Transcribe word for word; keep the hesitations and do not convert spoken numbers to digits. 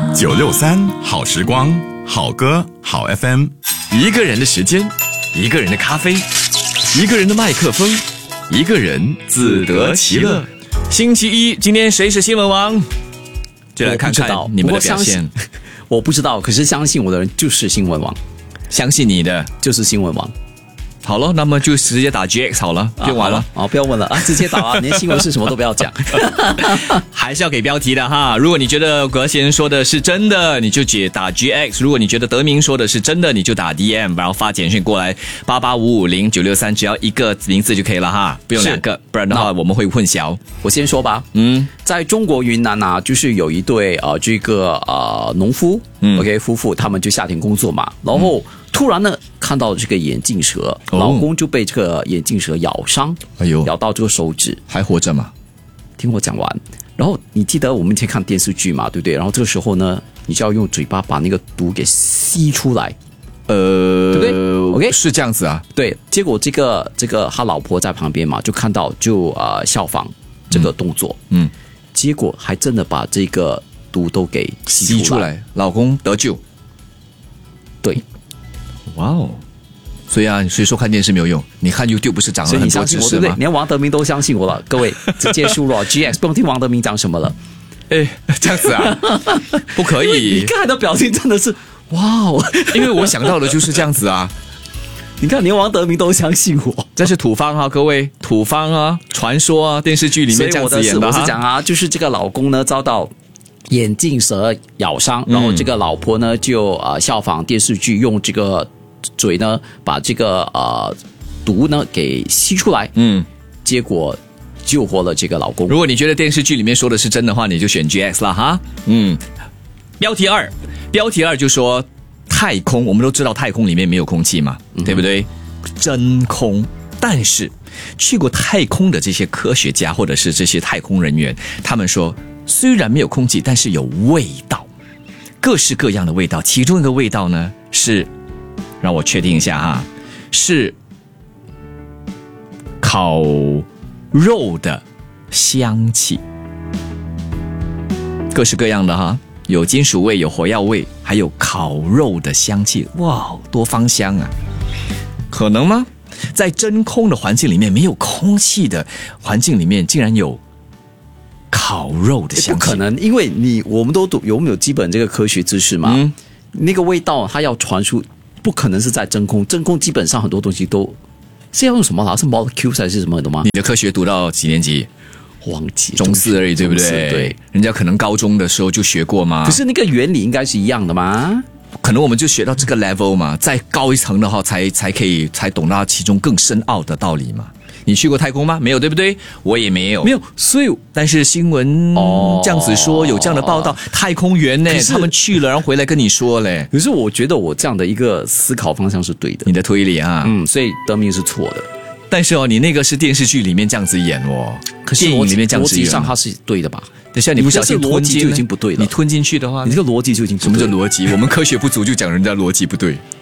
九六三好时光，好歌好 F M。 一个人的时间，一个人的咖啡，一个人的麦克风，一个人自得其乐。星期一，今天谁是新闻王？就来看看你们的表现。 我不知道，可是相信我的人就是新闻王， 相信你的就是新闻王。 好了，那么就直接打 G X 好了，就完了。 啊、哦，不要问了啊，直接打啊！连新闻是什么都不要讲， 还是要给标题的哈。如果你觉得葛贤说的是真的，你就解打 G X； 如果你觉得德明说的是真的，你就打 D M， 然后发简讯过来八八五五零九六三，只要一个名字就可以了哈，不用两个，不然的话我们会混淆。 我先说吧，嗯，在中国云南啊，就是有一对呃这个呃农夫，嗯 ，OK 夫妇，他们就夏天工作嘛，然后。嗯突然呢，看到这个眼镜蛇，哦、老公就被这个眼镜蛇咬伤，哎呦，咬到这个手指， 还活着吗？ 听我讲完。然后你记得我们以前看电视剧嘛，对不对？然后这个时候呢，你就要用嘴巴把那个毒给吸出来， 呃， 对不对 ？OK， 是这样子啊。 对，结果这个这个他老婆在旁边嘛，就看到就呃效仿这个动作，嗯，嗯结果还真的把这个毒都给吸出来，吸出来老公得救。 对。 哇哦！所以啊，所以说看电视没有用，你看 YouTube 不是长了很多知识吗？ 对不对？连王德明都相信我了，各位直接输入 G X， 不用听王德明讲什么了。 哎，这样子啊，不可以。 你刚才的表情真的是哇哦！ 因为我想到的就是这样子啊。 你看，连王德明都相信我， 这是土方啊，各位土方啊，传说啊，电视剧里面这样子演的。 我是讲啊，就是这个老公呢遭到眼镜蛇咬伤，然后这个老婆呢就呃效仿电视剧，用这个。嘴呢，把这个呃毒呢给吸出来，嗯，结果救活了这个老公。 如果你觉得电视剧里面说的是真的话，你就选 G X 啦哈。嗯，标题二，标题二就说太空，我们都知道太空里面没有空气嘛，嗯、对不对？真空，但是去过太空的这些科学家或者是这些太空人员，他们说虽然没有空气，但是有味道，各式各样的味道。其中一个味道呢是。让我确定一下哈，是烤肉的香气，各式各样的哈，有金属味，有火药味，还有烤肉的香气，哇，多芳香啊！可能吗？在真空的环境里面，没有空气的环境里面，竟然有烤肉的香气？ 不可能，因为你我们都读有没有基本这个科学知识嘛？嗯、那个味道它要传输。不可能是在真空，真空基本上很多东西都是要用什么啦？是 molecule 还是什么的吗？ 你的科学读到几年级？ 忘记中四而已，对不对？ 对， 人家可能高中的时候就学过嘛。 可是那个原理应该是一样的嘛？ 可能我们就学到这个 level 嘛，再高一层的话才才可以才懂到其中更深奥的道理嘛。你去过太空吗？没有，对不对？我也没有， 没有。所以， 但是新闻这样子说，有这样的报道，太空员呢，他们去了，然后回来跟你说嘞。 可是我觉得我这样的一个思考方向是对的， 你的推理啊， 嗯，所以德明是错的。 但是哦，你那个是电视剧里面这样子演哦， 可是电影里面这样子演， 逻辑上它是对的吧？ 等一下你不小心吞进， 逻辑就已经不对了。 你吞进去的话， 你这个逻辑就已经不对了， 什么叫逻辑？我们科学不足就讲人家逻辑不对。